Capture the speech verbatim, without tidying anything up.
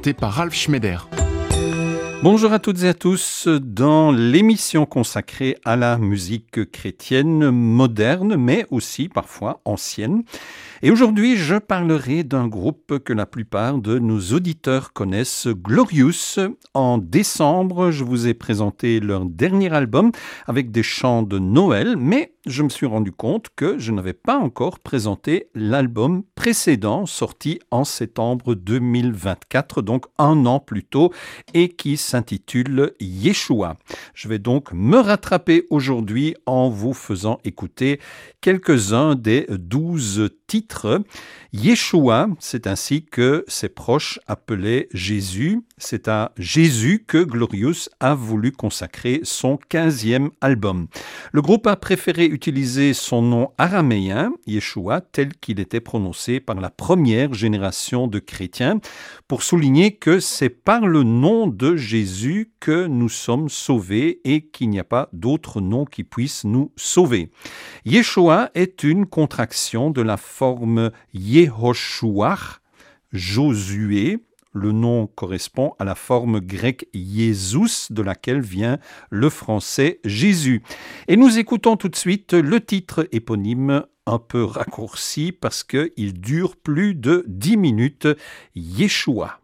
présenté par Ralph Schneider. Bonjour à toutes et à tous dans l'émission consacrée à la musique chrétienne moderne, mais aussi parfois ancienne. Et aujourd'hui, je parlerai d'un groupe que la plupart de nos auditeurs connaissent, Glorious. En décembre, je vous ai présenté leur dernier album avec des chants de Noël, mais je me suis rendu compte que je n'avais pas encore présenté l'album précédent, sorti en septembre deux mille vingt-quatre, donc un an plus tôt, et qui s'intitule Yeshua. Je vais donc me rattraper aujourd'hui en vous faisant écouter quelques-uns des douze titres. Yeshua, c'est ainsi que ses proches appelaient Jésus. C'est à Jésus que Glorious a voulu consacrer son quinzième album. Le groupe a préféré utiliser son nom araméen, Yeshua, tel qu'il était prononcé par la première génération de chrétiens, pour souligner que c'est par le nom de Jésus que nous sommes sauvés et qu'il n'y a pas d'autre nom qui puisse nous sauver. Yeshua est une contraction de la forme Yehoshuach, Josué. Le nom correspond à la forme grecque Jésus, de laquelle vient le français Jésus. Et nous écoutons tout de suite le titre éponyme, un peu raccourci parce qu'il dure plus de dix minutes, Yeshua.